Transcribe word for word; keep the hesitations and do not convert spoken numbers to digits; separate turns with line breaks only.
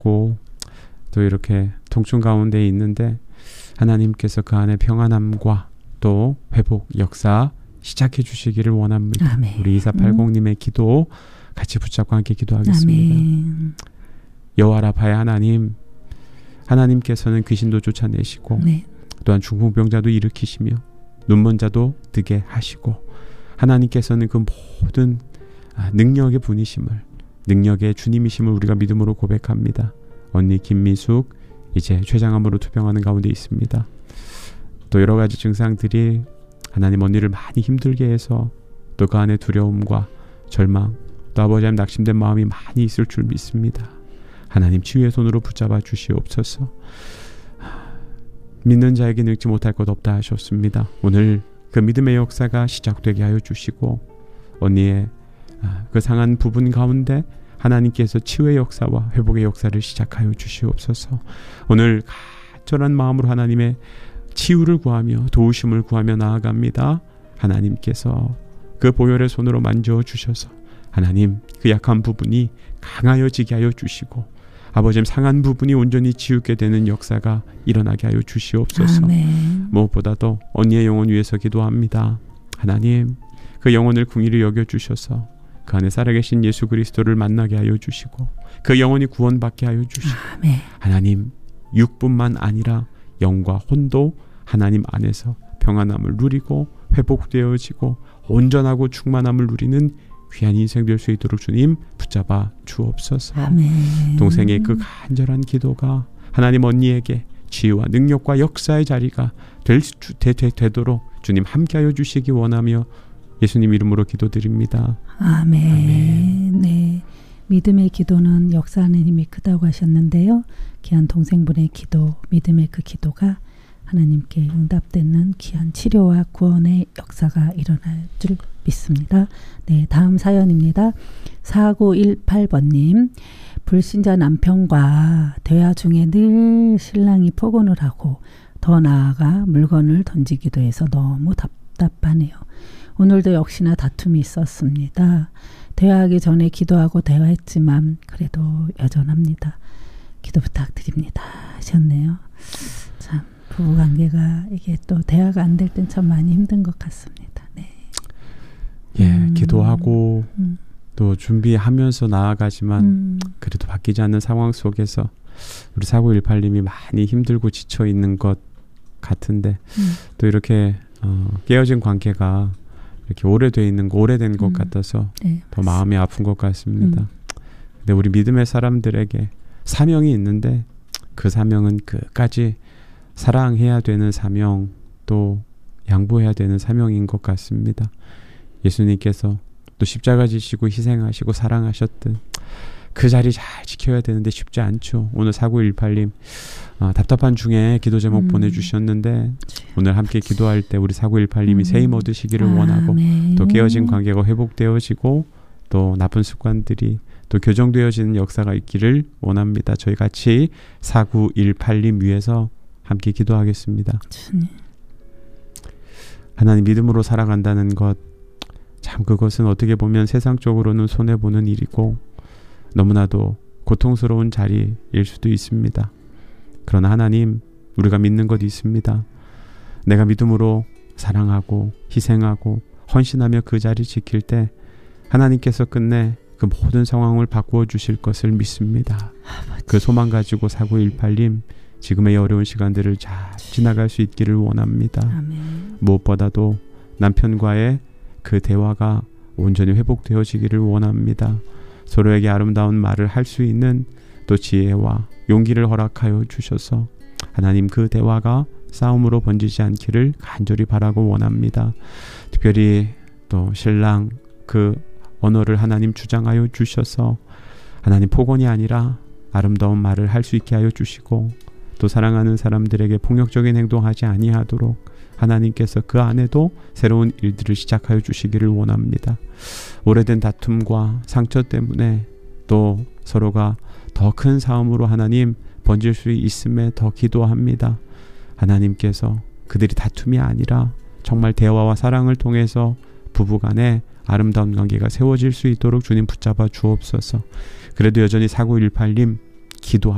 또 이렇게 통증 가운데 있는데 하나님께서 그 안에 평안함과 또 회복 역사 시작해 주시기를 원합니다.
아멘.
우리 이사팔공님의 기도 같이 붙잡고 함께 기도하겠습니다.
아멘.
여호와 라파의 하나님, 하나님께서는 귀신도 쫓아내시고
네.
또한 중풍병자도 일으키시며 눈먼 자도 뜨게 하시고 하나님께서는 그 모든 능력의 분이심을, 능력의 주님이심을 우리가 믿음으로 고백합니다. 언니 김미숙 이제 췌장암으로 투병하는 가운데 있습니다. 또 여러 가지 증상들이 하나님 언니를 많이 힘들게 해서 또 그 안에 두려움과 절망 또 아버지 하나님 낙심된 마음이 많이 있을 줄 믿습니다. 하나님 치유의 손으로 붙잡아 주시옵소서. 믿는 자에게 늙지 못할 것 없다 하셨습니다. 오늘 그 믿음의 역사가 시작되게 하여 주시고 언니의 그 상한 부분 가운데 하나님께서 치유의 역사와 회복의 역사를 시작하여 주시옵소서. 오늘 간절한 마음으로 하나님의 치유를 구하며 도우심을 구하며 나아갑니다. 하나님께서 그 보혈의 손으로 만져주셔서 하나님 그 약한 부분이 강하여지게 하여 주시고 아버지 상한 부분이 온전히 치유게 되는 역사가 일어나게 하여 주시옵소서.
아멘.
무엇보다도 언니의 영혼 위해서 기도합니다. 하나님 그 영혼을 긍휼히 여겨주셔서 그 안에 살아계신 예수 그리스도를 만나게 하여 주시고 그 영혼이 구원받게 하여 주시고
아멘.
하나님 육뿐만 아니라 영과 혼도 하나님 안에서 평안함을 누리고 회복되어지고 온전하고 충만함을 누리는 귀한 인생 될 수 있도록 주님 붙잡아 주옵소서.
아멘.
동생의 그 간절한 기도가 하나님 언니에게 지혜와 능력과 역사의 자리가 될 수, 되, 되, 되도록 주님 함께하여 주시기 원하며 예수님 이름으로 기도드립니다.
아멘.
아멘.
네, 믿음의 기도는 역사하는 힘이 크다고 하셨는데요. 귀한 동생분의 기도, 믿음의 그 기도가 하나님께 응답되는 귀한 치료와 구원의 역사가 일어날 줄 믿습니다. 네, 다음 사연입니다. 사구일팔 번님. 불신자 남편과 대화 중에 늘 신랑이 폭언을 하고 더 나아가 물건을 던지기도 해서 너무 답답하네요. 오늘도 역시나 다툼이 있었습니다. 대화하기 전에 기도하고 대화했지만 그래도 여전합니다. 기도 부탁드립니다 하셨네요. 참 부부관계가 이게 또 대화가 안 될 땐 참 많이 힘든 것 같습니다. 네.
예,
음,
기도하고
음.
또 준비하면서 나아가지만
음.
그래도 바뀌지 않는 상황 속에서 우리 사구일팔님이 많이 힘들고 지쳐 있는 것 같은데
음.
또 이렇게 어, 깨어진 관계가 이렇게 오래돼 있는 거, 오래된 것
음.
같아서
네,
더 마음이 아픈 것 같습니다.
음.
근데 우리 믿음의 사람들에게 사명이 있는데 그 사명은 끝까지 사랑해야 되는 사명 또 양보해야 되는 사명인 것 같습니다. 예수님께서 또 십자가 지시고 희생하시고 사랑하셨던 그 자리 잘 지켜야 되는데 쉽지 않죠. 오늘 사구일팔님 어, 답답한 중에 기도 제목
음.
보내주셨는데 오늘 함께 기도할 때 우리 사구일팔님이
음.
새힘 얻으시기를
아멘.
원하고 또 깨어진 관계가 회복되어지고 또 나쁜 습관들이 또 교정되어지는 역사가 있기를 원합니다. 저희 같이 사구일팔님 위해서 함께 기도하겠습니다.
주님.
하나님 믿음으로 살아간다는 것 참 그것은 어떻게 보면 세상적으로는 손해보는 일이고 너무나도 고통스러운 자리일 수도 있습니다. 그러나 하나님 우리가 믿는 것 있습니다. 내가 믿음으로 사랑하고 희생하고 헌신하며 그 자리 지킬 때 하나님께서 끝내 그 모든 상황을 바꾸어 주실 것을 믿습니다.
아버지.
그 소망 가지고 사구일팔님 지금의 어려운 시간들을 잘 지나갈 수 있기를 원합니다.
아멘.
무엇보다도 남편과의 그 대화가 온전히 회복되어지기를 원합니다. 서로에게 아름다운 말을 할 수 있는 또 지혜와 용기를 허락하여 주셔서 하나님 그 대화가 싸움으로 번지지 않기를 간절히 바라고 원합니다. 특별히 또 신랑 그 언어를 하나님 주장하여 주셔서 하나님 폭언이 아니라 아름다운 말을 할 수 있게 하여 주시고 또 사랑하는 사람들에게 폭력적인 행동하지 아니하도록 하나님께서 그 안에도 새로운 일들을 시작하여 주시기를 원합니다. 오래된 다툼과 상처 때문에 또 서로가 더 큰 싸움으로 하나님 번질 수 있음에 더 기도합니다. 하나님께서 그들이 다툼이 아니라 정말 대화와 사랑을 통해서 부부간에 아름다운 관계가 세워질 수 있도록 주님 붙잡아 주옵소서. 그래도 여전히 사구일팔님 기도합니다.